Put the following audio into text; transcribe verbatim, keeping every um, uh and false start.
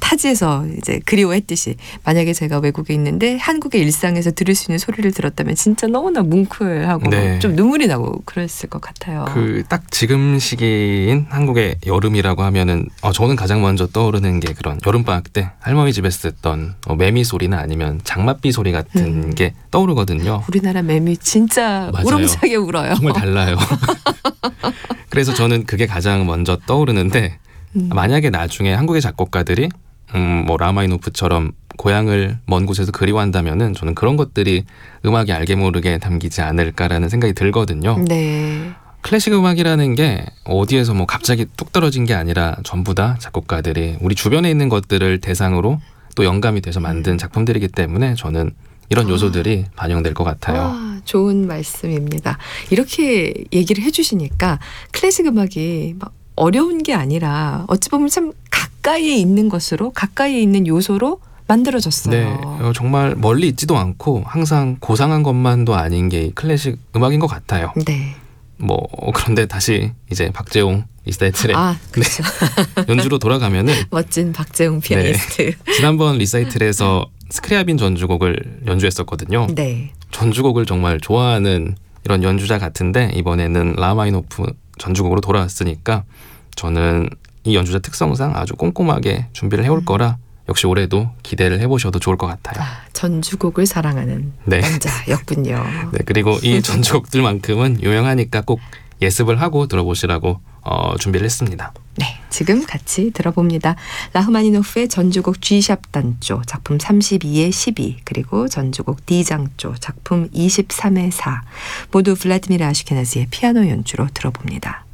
타지에서 이제 그리워했듯이 만약에 제가 외국에 있는데 한국의 일상에서 들을 수 있는 소리를 들었다면 진짜 너무나 뭉클하고 네. 좀 눈물이 나고 그랬을 것 같아요. 그 딱 지금 시기인 한국의 여름이라고 하면은 어, 저는 가장 먼저 떠오르는 게 그런 여름방학 때 할머니 집에서 듣던 어, 매미 소리나 아니면 장맛비 소리 같은 음. 게 떠오르거든요. 우리나라 매미 진짜 맞아요. 우렁차게 울어요. 정말 달라요. 그래서 저는 그게 가장 먼저 떠오르는데 음. 만약에 나중에 한국의 작곡가들이 음, 뭐 라마니노프처럼 고향을 먼 곳에서 그리워한다면은 저는 그런 것들이 음악에 알게 모르게 담기지 않을까라는 생각이 들거든요. 네. 클래식 음악이라는 게 어디에서 뭐 갑자기 뚝 떨어진 게 아니라 전부 다 작곡가들이 우리 주변에 있는 것들을 대상으로 또 영감이 돼서 만든 작품들이기 때문에 저는 이런 요소들이 아. 반영될 것 같아요. 아, 좋은 말씀입니다. 이렇게 얘기를 해주시니까 클래식 음악이 막 어려운 게 아니라 어찌 보면 참 가까이에 있는 것으로 가까이에 있는 요소로 만들어졌어요. 네, 어, 정말 멀리 있지도 않고 항상 고상한 것만도 아닌 게 클래식 음악인 것 같아요. 네. 뭐 그런데 다시 이제 박재홍 리사이틀의 아, 그렇죠. 네, 연주로 돌아가면은 멋진 박재홍 피아니스트. 네, 지난번 리사이틀에서 스크리아빈 전주곡을 연주했었거든요. 네. 전주곡을 정말 좋아하는 이런 연주자 같은데 이번에는 라마니노프 전주곡으로 돌아왔으니까 저는 이 연주자 특성상 아주 꼼꼼하게 준비를 해올 거라 역시 올해도 기대를 해보셔도 좋을 것 같아요. 아, 전주곡을 사랑하는 네. 남자였군요. 네, 그리고 이 전주곡들만큼은 유명하니까 꼭 예습을 하고 들어보시라고 어, 준비를 했습니다. 네, 지금 같이 들어봅니다. 라흐마니노프의 전주곡 G샵 단조 작품 삼십이의 십이 그리고 전주곡 D장조 작품 이십삼의 사 모두 블라디미르 아슈케나즈의 피아노 연주로 들어봅니다.